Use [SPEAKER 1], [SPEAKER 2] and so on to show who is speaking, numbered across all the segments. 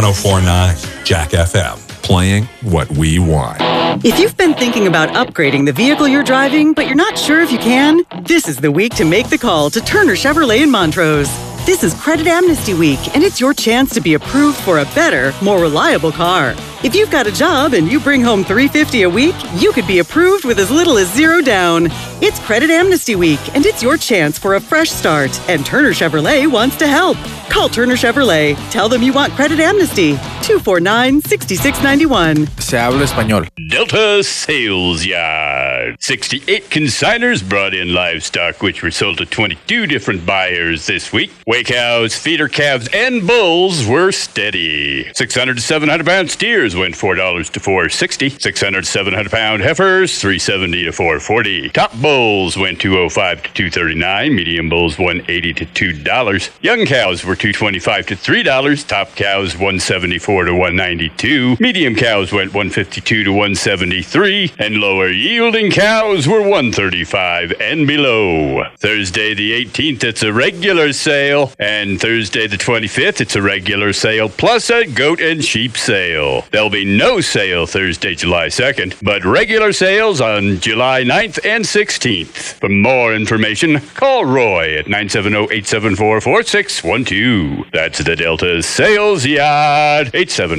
[SPEAKER 1] 1049 Jack FM, playing what we want.
[SPEAKER 2] If you've been thinking about upgrading the vehicle you're driving, but you're not sure if you can, this is the week to make the call to Turner Chevrolet in Montrose. This is Credit Amnesty Week, and it's your chance to be approved for a better, more reliable car. If you've got a job and you bring home $350 a week, you could be approved with as little as $0 down. It's Credit Amnesty Week, and it's your chance for a fresh start, and Turner Chevrolet wants to help. Call Turner Chevrolet. Tell them you want Credit Amnesty. 249-6691.
[SPEAKER 3] Se habla español.
[SPEAKER 4] Delta Sales Yard. 68 consigners brought in livestock, which were sold to 22 different buyers this week. Weigh cows, feeder calves, and bulls were steady. 600 to 700 pound steers went $4 to $4.60. 600 to 700 pound heifers, $3.70 to $4.40. Top bulls went $2.05 to $2.39. Medium bulls $1.80 to $2. Young cows were $2.25 to $3. Top cows $1.74 to $1.92. Medium cows went $1.52 to $1.73, and lower yielding cows were $1.35 and below. Thursday the 18th, it's a regular sale, and Thursday the 25th, it's a regular sale plus a goat and sheep sale. There'll be no sale Thursday, July 2nd, but regular sales on July 9th and 16th. For more information, call Roy at 970-874-4612. That's the Delta Sales Yard,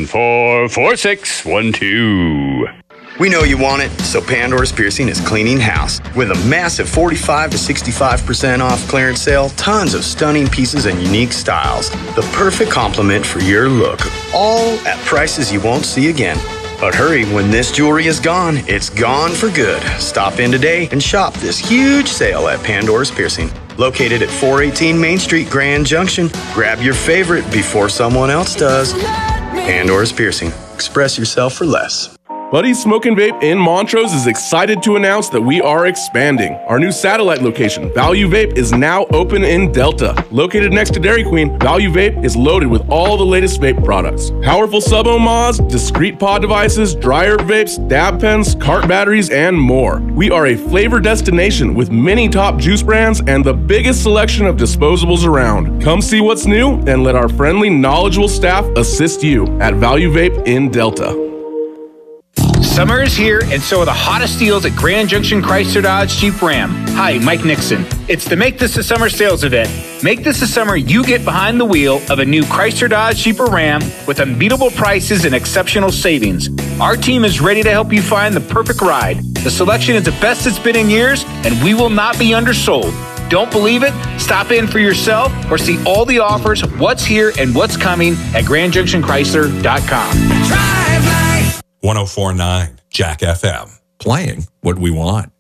[SPEAKER 4] 874-4612.
[SPEAKER 5] We know you want it, so Pandora's Piercing is cleaning house. With a massive 45 to 65% off clearance sale, tons of stunning pieces and unique styles. The perfect complement for your look, all at prices you won't see again. But hurry, when this jewelry is gone, it's gone for good. Stop in today and shop this huge sale at Pandora's Piercing. Located at 418 Main Street, Grand Junction. Grab your favorite before someone else does. Pandora's Piercing. Express yourself for less.
[SPEAKER 6] Buddy's Smoke and Vape in Montrose is excited to announce that we are expanding. Our new satellite location, Value Vape, is now open in Delta. Located next to Dairy Queen, Value Vape is loaded with all the latest vape products. Powerful sub-ohm mods, discrete pod devices, dryer vapes, dab pens, cart batteries, and more. We are a flavor destination with many top juice brands and the biggest selection of disposables around. Come see what's new and let our friendly, knowledgeable staff assist you at Value Vape in Delta.
[SPEAKER 3] Summer is here, and so are the hottest deals at Grand Junction Chrysler Dodge Jeep Ram. Hi, Mike Nixon. It's the Make This a Summer sales event. Make this a summer you get behind the wheel of a new Chrysler Dodge Jeep Ram with unbeatable prices and exceptional savings. Our team is ready to help you find the perfect ride. The selection is the best it's been in years, and we will not be undersold. Don't believe it? Stop in for yourself or see all the offers, what's here, and what's coming at GrandJunctionChrysler.com.
[SPEAKER 1] Drive like 1049 Jack FM, playing what we want.